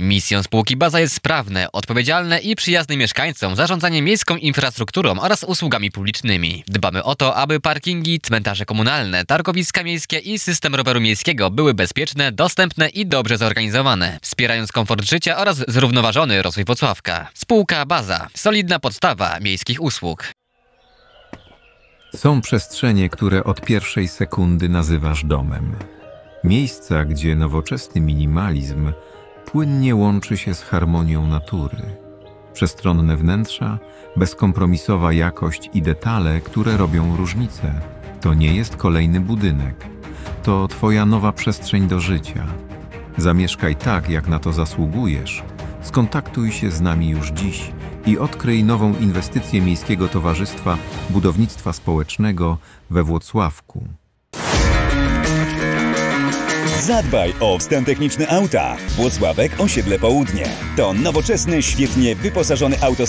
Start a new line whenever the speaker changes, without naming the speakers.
Misją spółki Baza jest sprawne, odpowiedzialne i przyjazne mieszkańcom zarządzanie miejską infrastrukturą oraz usługami publicznymi. Dbamy o to, aby parkingi, cmentarze komunalne, targowiska miejskie i system roweru miejskiego były bezpieczne, dostępne i dobrze zorganizowane, wspierając komfort życia oraz zrównoważony rozwój Włocławka. Spółka Baza. Solidna podstawa miejskich usług.
Są przestrzenie, które od pierwszej sekundy nazywasz domem. Miejsca, gdzie nowoczesny minimalizm płynnie łączy się z harmonią natury. Przestronne wnętrza, bezkompromisowa jakość i detale, które robią różnicę. To nie jest kolejny budynek. To Twoja nowa przestrzeń do życia. Zamieszkaj tak, jak na to zasługujesz. Skontaktuj się z nami już dziś i odkryj nową inwestycję Miejskiego Towarzystwa Budownictwa Społecznego we Włocławku.
Zadbaj o wstęp techniczny auta. Włocławek, osiedle Południe. To nowoczesny, świetnie wyposażony